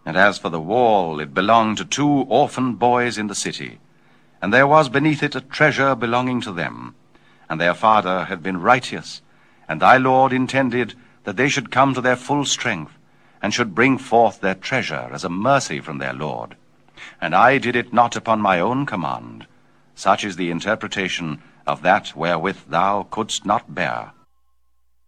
And as for the wall, it belonged to 2 orphan boys in the city. And there was beneath it a treasure belonging to them. And their father had been righteous, and thy Lord intended that they should come to their full strength, and should bring forth their treasure as a mercy from their Lord. And I did it not upon my own command. Such is the interpretation of that wherewith thou couldst not bear.